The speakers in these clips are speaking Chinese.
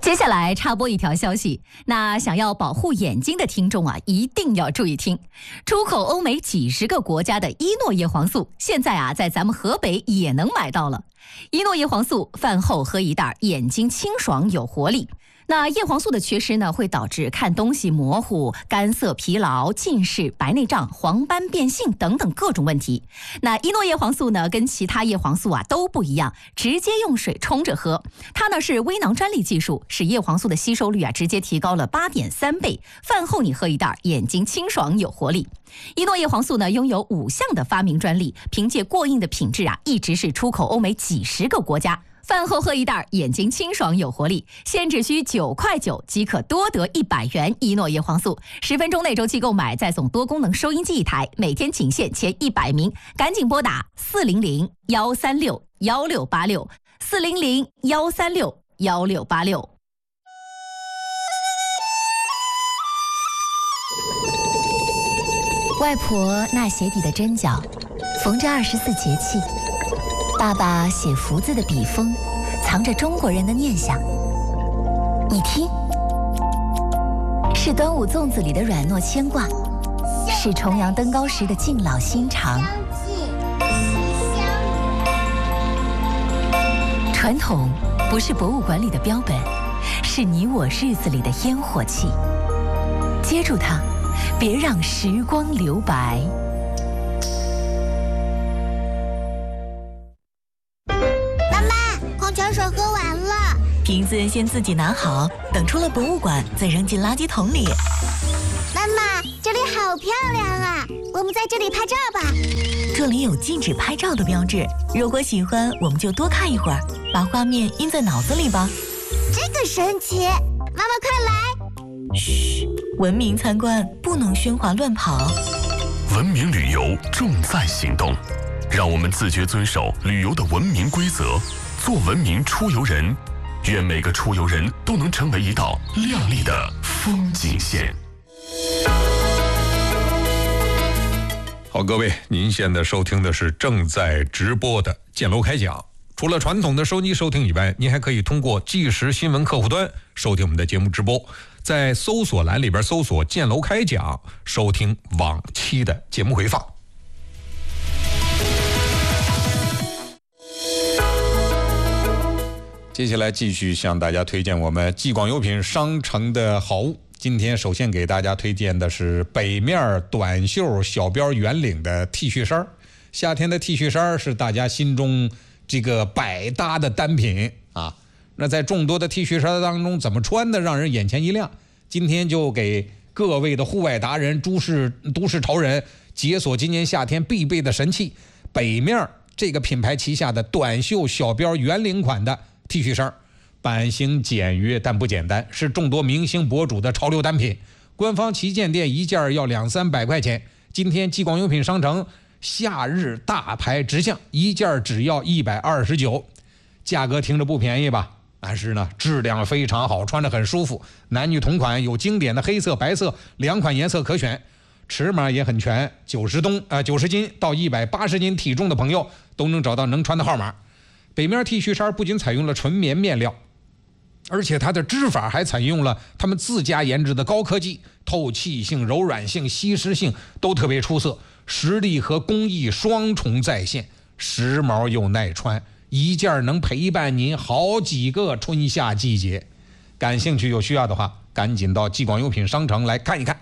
接下来插播一条消息，那想要保护眼睛的听众啊，一定要注意听。出口欧美几十个国家的伊诺叶黄素，现在啊在咱们河北也能买到了。伊诺叶黄素饭后喝一袋，眼睛清爽有活力。那叶黄素的缺失呢，会导致看东西模糊、干涩、疲劳、近视、白内障、黄斑变性等等各种问题。那伊诺叶黄素呢，跟其他叶黄素啊都不一样，直接用水冲着喝。它呢是微囊专利技术，使叶黄素的吸收率啊直接提高了8.3倍。饭后你喝一袋，眼睛清爽有活力。伊诺叶黄素呢拥有5项的发明专利，凭借过硬的品质啊，一直是出口欧美几十个国家。饭后喝一袋，眼睛清爽有活力，现只需9.9块即可多得100元伊诺叶黄素。10分钟内周期购买，再送多功能收音机1台，每天仅限前100名，赶紧拨打400-136-1686，400-136-1686。外婆纳鞋底的针脚，缝着24节气。爸爸写福字的笔锋，藏着中国人的念想。你听，是端午粽子里的软糯牵挂，是重阳登高时的敬老心肠。传统不是博物馆里的标本，是你我日子里的烟火气。接住它，别让时光留白。 水喝完了， 瓶子先自己拿好，等出了博物馆再扔进垃圾桶里。 妈妈，这里好漂亮啊，我们在这里拍照吧。 这里有禁止拍照的标志，如果喜欢我们就多看一会儿，把画面印在脑子里吧。 这个神奇，妈妈快来。 嘘，文明参观不能喧哗乱跑。 文明旅游重在行动，让我们自觉遵守旅游的文明规则，做文明出游人。愿每个出游人都能成为一道亮丽的风景线。 好，各位，您现在收听的是正在直播的建楼开讲。除了传统的收音机收听以外，您还可以通过即时新闻客户端收听我们的节目直播，在搜索栏里边搜索建楼开讲，收听往期的节目回放。接下来继续向大家推荐我们继广优品商城的好物。今天首先给大家推荐的是北面短袖小标圆领的 T 恤衫。夏天的 T 恤衫是大家心中这个百搭的单品啊。那在众多的 T 恤衫当中，怎么穿的让人眼前一亮？今天就给各位的户外达人、都市潮人解锁今年夏天必备的神器——北面这个品牌旗下的短袖小标圆领款的 T 恤衫，版型简约但不简单，是众多明星博主的潮流单品。官方旗舰店一件要200-300块钱，今天继广优品商城夏日大牌直降，一件只要129，价格听着不便宜吧？但是呢，质量非常好，穿着很舒服。男女同款，有经典的黑色、白色2款颜色可选，尺码也很全，90斤到180斤体重的朋友都能找到能穿的号码。北面 T 恤衫不仅采用了纯棉面料，而且它的织法还采用了他们自家研制的高科技，透气性、柔软性、吸湿性都特别出色，实力和工艺双重在线，时髦又耐穿，一件能陪伴您好几个春夏季节。感兴趣有需要的话，赶紧到继广优品商城来看一看。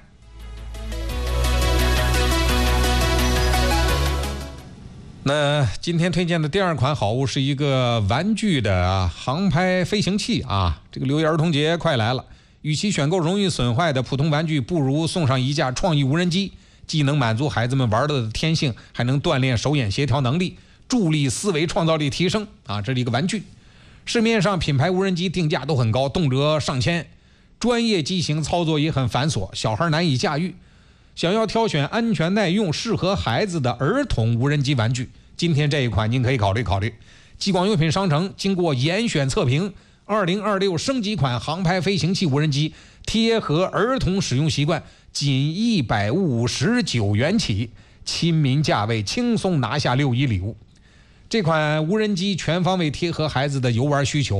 那今天推荐的第二款好物是一个玩具的航拍飞行器啊！这个6一儿童节快来了，与其选购容易损坏的普通玩具，不如送上一架创意无人机，既能满足孩子们玩的天性，还能锻炼手眼协调能力，助力思维创造力提升啊！这是一个玩具。市面上品牌无人机定价都很高，动辄上千，专业机型操作也很繁琐，小孩难以驾驭。想要挑选安全耐用、适合孩子的儿童无人机玩具，今天这一款您可以考虑考虑。继广优品商城经过严选测评，2026升级款航拍飞行器无人机，贴合儿童使用习惯，仅159元起，亲民价位，轻松拿下6一礼物。这款无人机全方位贴合孩子的游玩需求，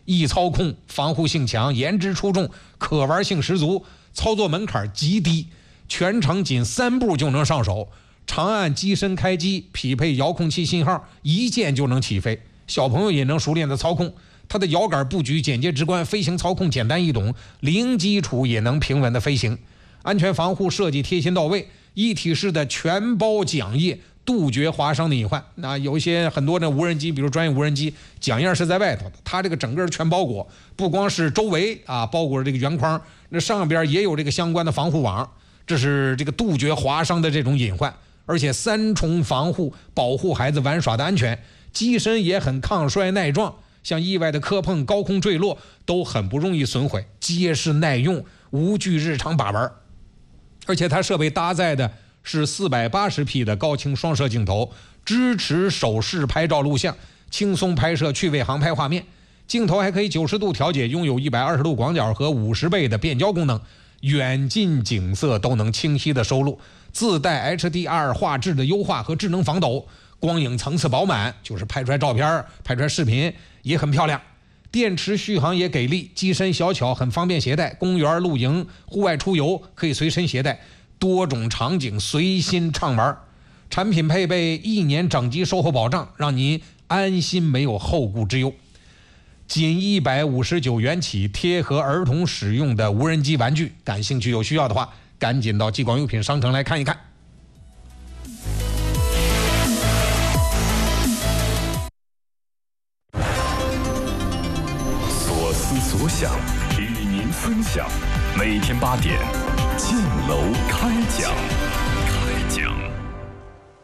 易操控，防护性强，颜值出众，可玩性十足，操作门槛极低，全程仅3步就能上手。长按机身开机，匹配遥控器信号，一键就能起飞，小朋友也能熟练的操控。它的摇杆布局简洁直观，飞行操控简单易懂，零基础也能平稳的飞行。安全防护设计贴心到位，一体式的全包桨叶，杜绝划伤的隐患。那有一些很多的无人机，比如专业无人机，桨叶是在外头的，它这个整个全包裹，不光是周围包裹着这个圆框，那上边也有这个相关的防护网，这是这个杜绝划伤的这种隐患。而且3重防护，保护孩子玩耍的安全。机身也很抗摔耐撞，像意外的磕碰、高空坠落都很不容易损毁，结实耐用，无惧日常把玩。而且它设备搭载的是480P 的高清双摄镜头，支持手势拍照录像，轻松拍摄趣味航拍画面。镜头还可以90度调节，拥有120度广角和50倍的变焦功能，远近景色都能清晰的收录，自带 HDR 画质的优化和智能防抖，光影层次饱满，就是拍出来照片、拍出来视频也很漂亮。电池续航也给力，机身小巧，很方便携带，公园露营、户外出游可以随身携带，多种场景随心畅玩。产品配备1年整机售后保障，让您安心没有后顾之忧。仅159元起，贴合儿童使用的无人机玩具，感兴趣有需要的话，赶紧到激光用品商城来看一看。 所思所想，与您分享。每天8点，建楼开讲。